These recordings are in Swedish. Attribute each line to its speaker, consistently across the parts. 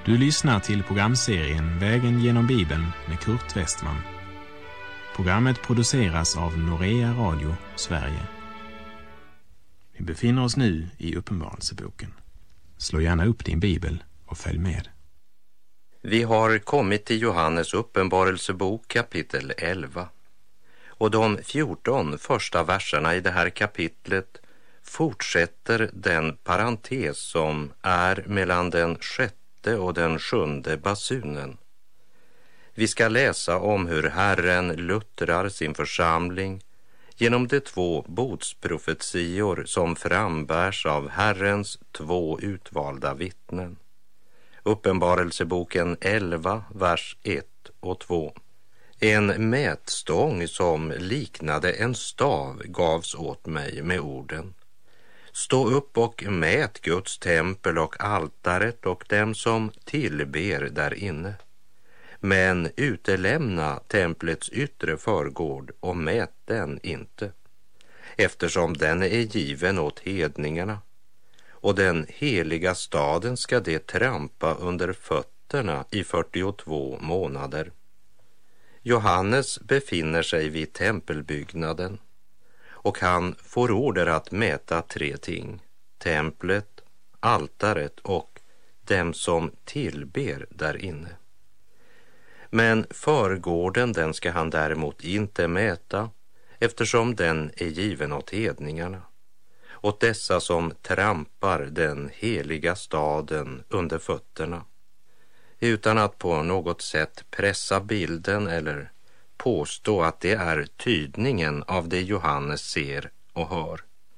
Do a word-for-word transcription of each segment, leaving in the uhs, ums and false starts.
Speaker 1: Du lyssnar till programserien Vägen genom Bibeln med Kurt Westman. Programmet produceras av Norea Radio, Sverige. Vi befinner oss nu i Uppenbarelseboken. Slå gärna upp din bibel och följ med.
Speaker 2: Vi har kommit till Johannes uppenbarelsebok kapitel elva. Och de fjorton första verserna i det här kapitlet fortsätter den parentes som är mellan den sjätte och den sjunde basunen. Vi ska läsa om hur Herren luttrar sin församling genom de två botsprofetior som frambärs av Herrens två utvalda vittnen. Uppenbarelseboken elva, vers ett och två. En mätstång som liknade en stav gavs åt mig med orden: stå upp och mät Guds tempel och altaret och dem som tillber där inne. Men utelämna templets yttre förgård och mät den inte, eftersom den är given åt hedningarna, och den heliga staden ska det trampa under fötterna i fyrtiotvå månader. Johannes befinner sig vid tempelbyggnaden och han får order att mäta tre ting: templet, altaret och dem som tillber där inne. Men förgården, den ska han däremot inte mäta, eftersom den är given åt hedningarna, åt dessa som trampar den heliga staden under fötterna. Utan att på något sätt pressa bilden eller påstå att det är tydningen av det Johannes ser och hör,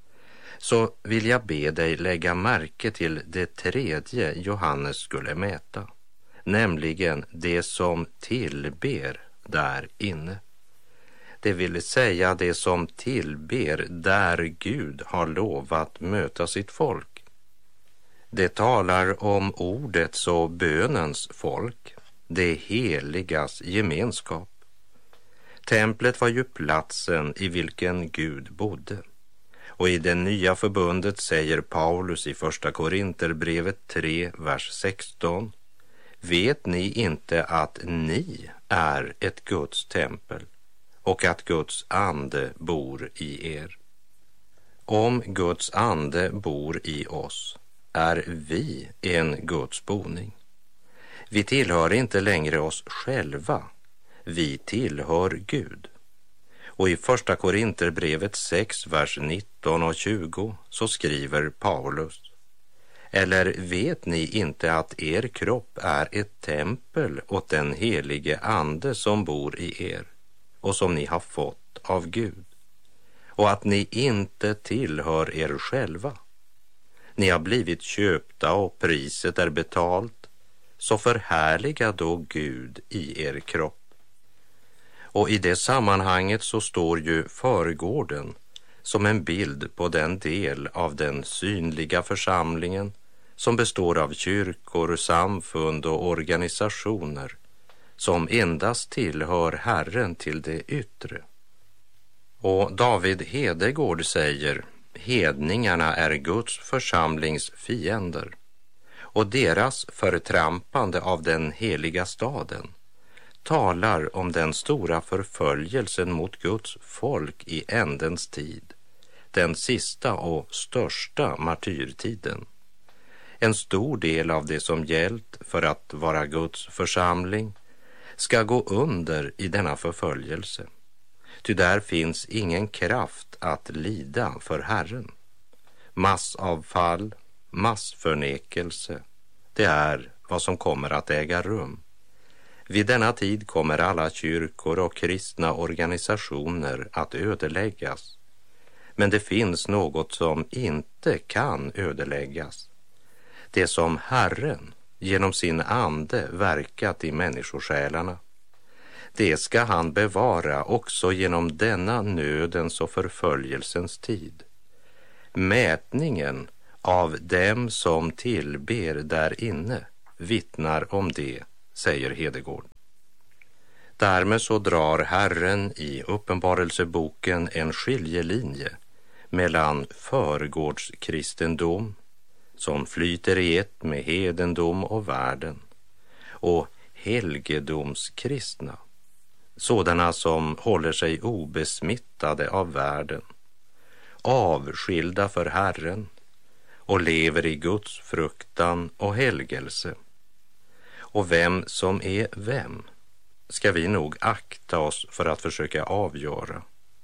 Speaker 2: så vill jag be dig lägga märke till det tredje Johannes skulle mäta, nämligen det som tillber där inne. Det vill säga det som tillber där Gud har lovat möta sitt folk. Det talar om ordets och bönens folk, det heligas gemenskap. Templet var ju platsen i vilken Gud bodde. Och i det nya förbundet säger Paulus i första Korinterbrevet tre, vers sexton: vet ni inte att ni är ett Guds tempel och att Guds ande bor i er? Om Guds ande bor i oss är vi en Guds boning. Vi tillhör inte längre oss själva, vi tillhör Gud. Och i första Korinterbrevet sex, vers nitton och tjugo så skriver Paulus: eller vet ni inte att er kropp är ett tempel åt den helige ande som bor i er och som ni har fått av Gud, och att ni inte tillhör er själva? Ni har blivit köpta och priset är betalt, så förhärliga då Gud i er kropp. Och i det sammanhanget så står ju förgården som en bild på den del av den synliga församlingen som består av kyrkor, samfund och organisationer som endast tillhör Herren till det yttre. Och David Hedegård säger: hedningarna är Guds församlings fiender, och deras förtrampande av den heliga staden talar om den stora förföljelsen mot Guds folk i ändens tid, den sista och största martyrtiden. En stor del av det som gällt för att vara Guds församling ska gå under i denna förföljelse, ty där finns ingen kraft att lida för Herren. Massavfall, massförnekelse, det är vad som kommer att äga rum. Vid denna tid kommer alla kyrkor och kristna organisationer att ödeläggas. Men det finns något som inte kan ödeläggas. Det som Herren genom sin ande verkat i människosjälarna, det ska han bevara också genom denna nödens och förföljelsens tid. Mätningen av dem som tillber där inne vittnar om det, säger Hedegård. Därmed så drar Herren i uppenbarelseboken en skiljelinje mellan förgårdskristendom, som flyter i ett med hedendom och världen, och helgedomskristna, sådana som håller sig obesmittade av världen, avskilda för Herren och lever i Guds fruktan och helgelse. Och vem som är vem ska vi nog akta oss för att försöka avgöra.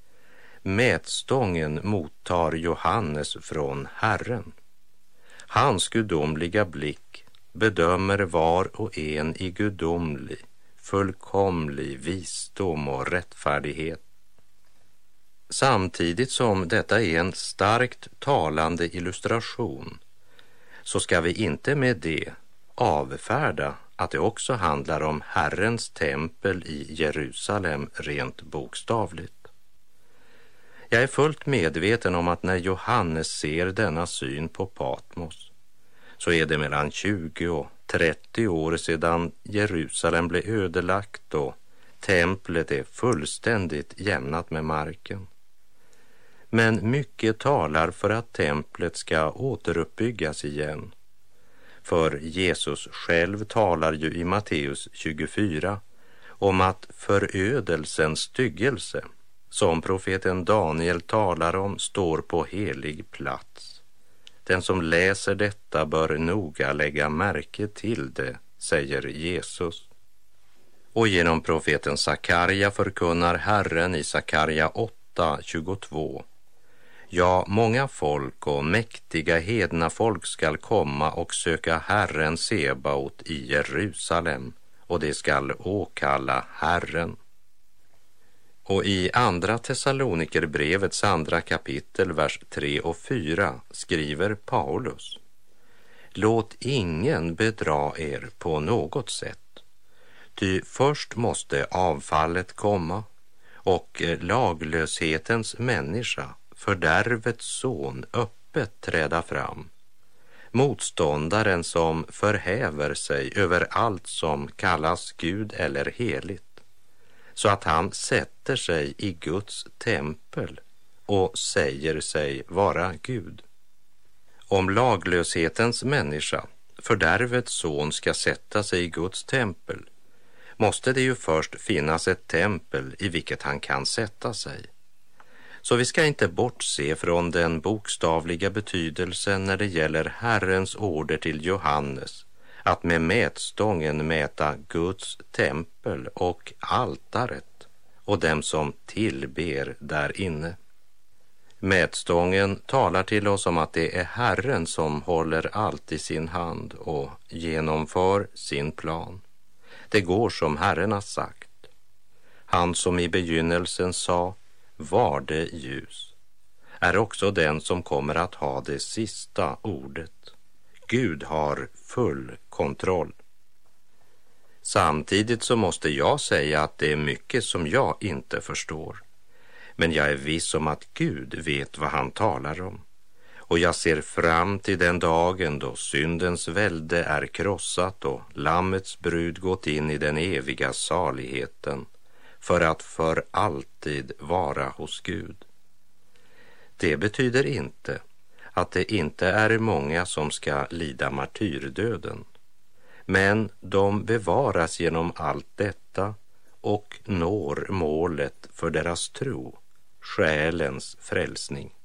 Speaker 2: Mätstången mottar Johannes från Herren. Hans gudomliga blick bedömer var och en i gudomlig, fullkomlig visdom och rättfärdighet. Samtidigt som detta är en starkt talande illustration, så ska vi inte med det avfärda att det också handlar om Herrens tempel i Jerusalem rent bokstavligt. Jag är fullt medveten om att när Johannes ser denna syn på Patmos, så är det mellan tjugo och trettio år sedan Jerusalem blev ödelagt och templet är fullständigt jämnat med marken. Men mycket talar för att templet ska återuppbyggas igen. För Jesus själv talar ju i Matteus tjugofyra om att förödelsens styggelse, som profeten Daniel talar om, står på helig plats. Den som läser detta bör noga lägga märke till det, säger Jesus. Och genom profeten Sakarja förkunnar Herren i Sakarja åtta tjugotvå: ja, många folk och mäktiga hedna folk skall komma och söka Herren Sebaot i Jerusalem, och det skall åkalla Herren. Och i andra Thessalonikerbrevets andra kapitel, vers tre och fyra skriver Paulus: låt ingen bedra er på något sätt, ty först måste avfallet komma och laglöshetens människa, fördärvets son, öppet träda fram, motståndaren som förhäver sig över allt som kallas Gud eller heligt, så att han sätter sig i Guds tempel och säger sig vara Gud. Om laglöshetens människa, fördärvets son, ska sätta sig i Guds tempel, måste det ju först finnas ett tempel i vilket han kan sätta sig. Så vi ska inte bortse från den bokstavliga betydelsen när det gäller Herrens order till Johannes att med mätstången mäta Guds tempel och altaret och dem som tillber där inne. Mätstången talar till oss om att det är Herren som håller allt i sin hand och genomför sin plan. Det går som Herren har sagt. Han som i begynnelsen sa: var det ljus, är också den som kommer att ha det sista ordet. Gud har full kontroll. Samtidigt så måste jag säga att det är mycket som jag inte förstår. Men jag är viss om att Gud vet vad han talar om. Och jag ser fram till den dagen då syndens välde är krossat och lammets brud gått in i den eviga saligheten, för att för alltid vara hos Gud. Det betyder inte att det inte är många som ska lida martyrdöden, men de bevaras genom allt detta och når målet för deras tro, själens frälsning.